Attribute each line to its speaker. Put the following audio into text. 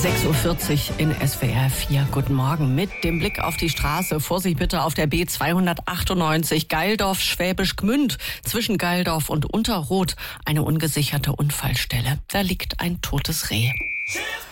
Speaker 1: 6:40 Uhr in SWR 4. Guten Morgen. Mit dem Blick auf die Straße. Vorsicht bitte auf der B298 Gaildorf-Schwäbisch Gmünd. Zwischen Gaildorf und Unterroth eine ungesicherte Unfallstelle. Da liegt ein totes Reh.